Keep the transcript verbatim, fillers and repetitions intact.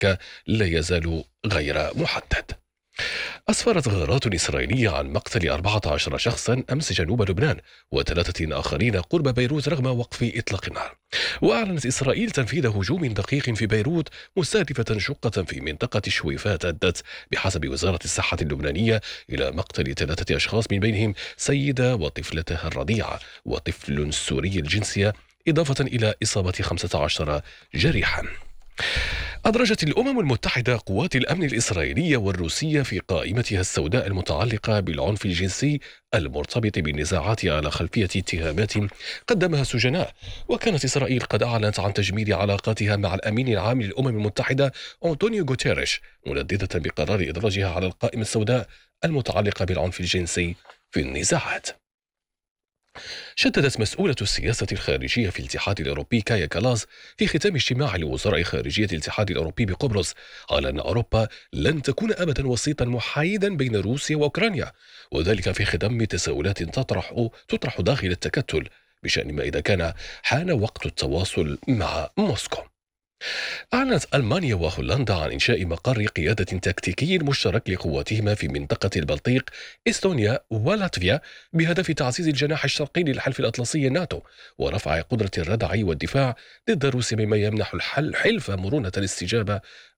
المشتركة لا يزال غير محدد. أسفرت غارات إسرائيلية عن مقتل أربعة عشر شخصا أمس جنوب لبنان وثلاثة آخرين قرب بيروت رغم وقف إطلاق النار. وأعلنت إسرائيل تنفيذ هجوم دقيق في بيروت مستهدفة شقة في منطقة شويفات أدت بحسب وزارة الصحة اللبنانية إلى مقتل ثلاثة أشخاص من بينهم سيدة وطفلتها الرضيعة وطفل سوري الجنسية، إضافة إلى إصابة خمسة عشر جريحا. أدرجت الأمم المتحدة قوات الأمن الإسرائيلية والروسية في قائمتها السوداء المتعلقة بالعنف الجنسي المرتبط بالنزاعات على خلفية اتهامات قدمها السجناء. وكانت إسرائيل قد أعلنت عن تجميد علاقاتها مع الأمين العام للأمم المتحدة أنطونيو غوتيريش، منددة بقرار إدراجها على القائمة السوداء المتعلقة بالعنف الجنسي في النزاعات. شددت مسؤولة السياسة الخارجية في الاتحاد الأوروبي كايا كالاس في ختام اجتماع لوزراء خارجية الاتحاد الأوروبي بقبرص على أن أوروبا لن تكون أبدا وسيطا محايدا بين روسيا وأوكرانيا، وذلك في ختام تساؤلات تطرح تطرح داخل التكتل بشأن ما إذا كان حان وقت التواصل مع موسكو. أعلنت ألمانيا وهولندا عن إنشاء مقر قيادة تكتيكي مشترك لقواتهما في منطقة البلطيق، إستونيا ولاتفيا، بهدف تعزيز الجناح الشرقي للحلف الأطلسي الناتو ورفع قدرة الردع والدفاع ضد روسيا، مما يمنح الحل- الحلف مرونة الاستجابة